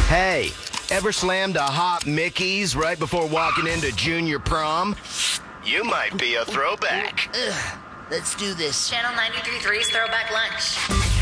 Hey, ever slammed a hot Mickey's right before walking into junior prom? You might be a throwback. Let's do this. Channel 93.3's Throwback Lunch.